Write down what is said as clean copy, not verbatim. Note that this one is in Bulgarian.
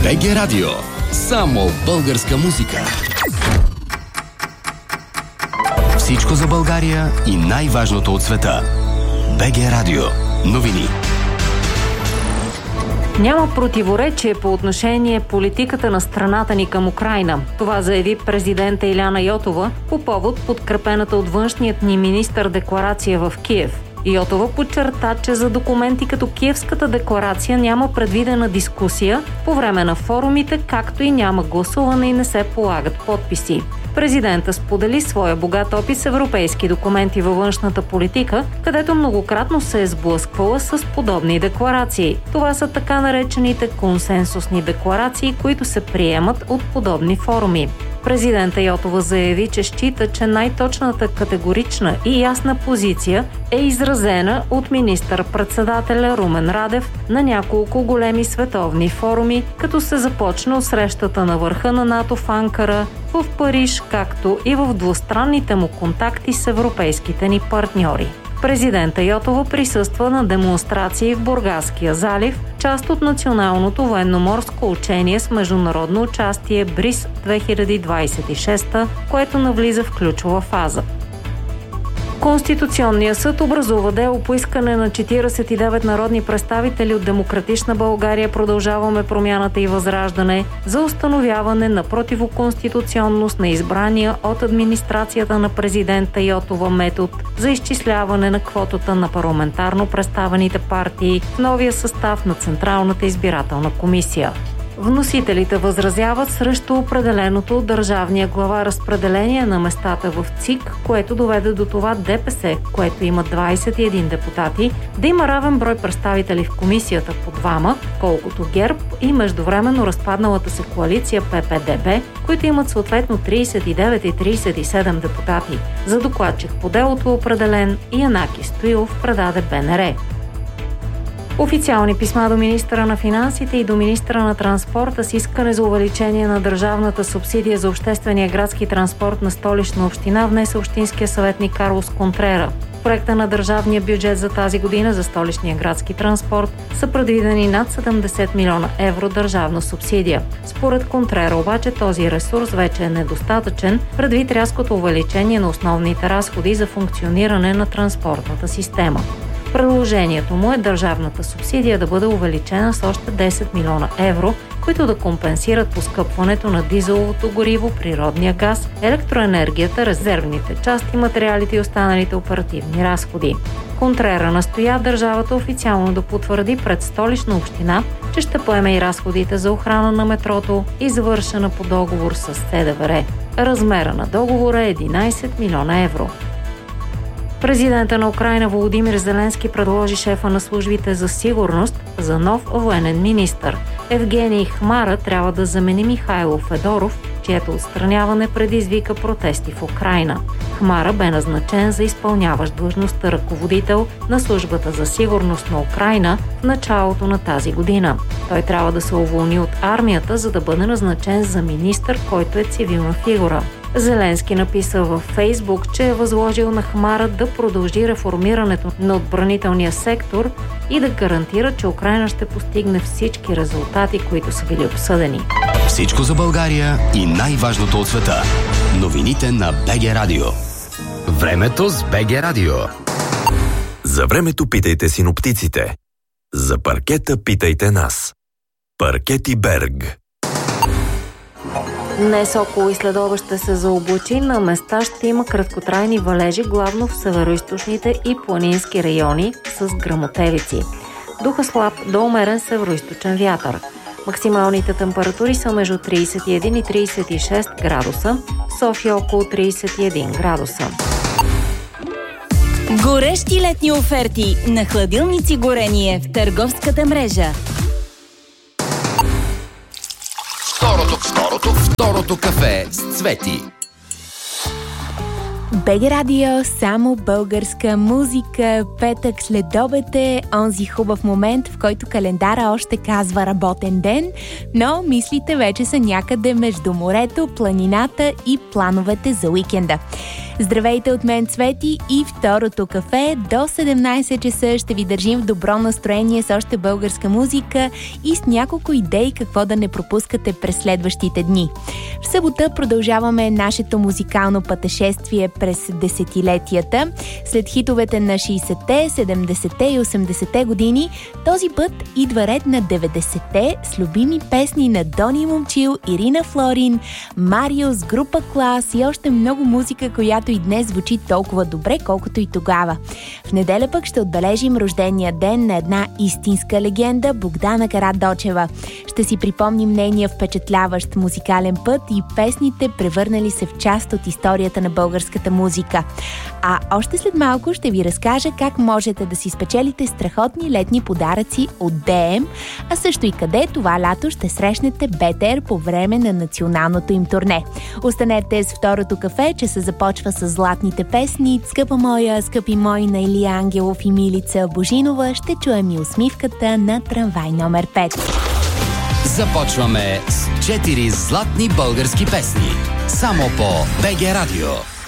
БГ Радио. Само българска музика. Всичко за България и най-важното от света. БГ Радио. Новини. Няма противоречие по отношение политиката на страната ни към Украйна. Това заяви президента Иляна Йотова по повод подкрепената от външният ни министър декларация в Киев. Йотова подчерта, че за документи като Киевската декларация няма предвидена дискусия по време на форумите, както и няма гласуване и не се полагат подписи. Президента сподели своя богат опит с европейски документи във външната политика, където многократно се е сблъсквала с подобни декларации. Това са така наречените консенсусни декларации, които се приемат от подобни форуми. Президента Йотова заяви, че счита, че най-точната категорична и ясна позиция е изразена от министър-председателя Румен Радев на няколко големи световни форуми, като се започне от срещата на върха на НАТО в Анкара, в Париж, както и в двустранните му контакти с европейските ни партньори. Президента Йотова присъства на демонстрации в Бургаския залив, част от националното военноморско учение с международно участие Бриз 2026, което навлиза в ключова фаза. Конституционният съд образува дело по искане на 49 народни представители от Демократична България, Продължаваме промяната и Възраждане за установяване на противоконституционност на избрания от администрацията на президента Йотова метод за изчисляване на квотата на парламентарно представените партии в новия състав на Централната избирателна комисия. Вносителите възразяват срещу определеното от държавния глава разпределение на местата в ЦИК, което доведе до това ДПС, което има 21 депутати, да има равен брой представители в комисията по двама, колкото ГЕРБ и междувременно разпадналата се коалиция ППДБ, които имат съответно 39 и 37 депутати. За докладчик по делото е определен и Янаки Стоилов, предаде БНР. Официални писма до министъра на финансите и до министъра на транспорта с искане за увеличение на държавната субсидия за обществения градски транспорт на Столична община внесе общинския съветник Карлос Контрера. В проекта на държавния бюджет за тази година за столичния градски транспорт са предвидени над 70 милиона евро държавна субсидия. Според Контрера обаче този ресурс вече е недостатъчен предвид рязкото увеличение на основните разходи за функциониране на транспортната система. Предложението му е държавната субсидия да бъде увеличена с още 10 милиона евро, които да компенсират поскъпването на дизеловото гориво, природния газ, електроенергията, резервните части, материалите и останалите оперативни разходи. Контрера настоя държавата официално да потвърди пред Столична община, че ще поеме и разходите за охрана на метрото, извършена по договор с СДВР. Размера на договора е 11 милиона евро. Президента на Украйна Володимир Зеленски предложи шефа на службите за сигурност за нов военен министър. Евгений Хмара трябва да замени Михайло Федоров, чието отстраняване предизвика протести в Украйна. Хмара бе назначен за изпълняващ длъжността ръководител на службата за сигурност на Украйна в началото на тази година. Той трябва да се уволни от армията, за да бъде назначен за министър, който е цивилна фигура. Зеленски написа във Фейсбук, че е възложил на Хмара да продължи реформирането на отбранителния сектор и да гарантира, че Украйна ще постигне всички резултати, които са били обсъдени. Всичко за България и най-важното от света. Новините на БГ Радио. Времето с БГ Радио. За времето питайте синоптиците. За паркета питайте нас. Паркети Берг. Днес около и следобед ще се заоблачи, на места ще има краткотрайни валежи, главно в североизточните и планински райони с гръмотевици. Духа слаб до умерен североизточен вятър. Максималните температури са между 31 и 36 градуса, в София около 31 градуса. Горещи летни оферти на хладилници Горение в търговската мрежа. Второто кафе с Цвети. БГ Радио, само българска музика. Петък следобед е онзи хубав момент, в който календара още казва работен ден, но мислите вече са някъде между морето, планината и плановете за уикенда. Здравейте от мен, Цвети, и второто кафе до 17 часа ще ви държим в добро настроение с още българска музика и с няколко идеи какво да не пропускате през следващите дни. В събота продължаваме нашето музикално пътешествие през десетилетията. След хитовете на 60-те, 70-те и 80-те години, този път идва ред на 90-те с любими песни на Дони Момчил, Ирина Флорин, Марио с група Клас и още много музика, която и днес звучи толкова добре, колкото и тогава. В неделя пък ще отбележим рождения ден на една истинска легенда, Богдана Карадочева. Ще си припомним нейния впечатляващ музикален път и песните, превърнали се в част от историята на българската музика. А още след малко ще ви разкажа как можете да си спечелите страхотни летни подаръци от ДМ, а също и къде това лято ще срещнете БТР по време на националното им турне. Останете с второто кафе, че се започва с златните песни "Скъпа моя", "Скъпи мой" на Илия Ангелов и Милица Божинова. Ще чуем и усмивката на трамвай номер 5. Започваме с 4 златни български песни. Само по БГ Радио.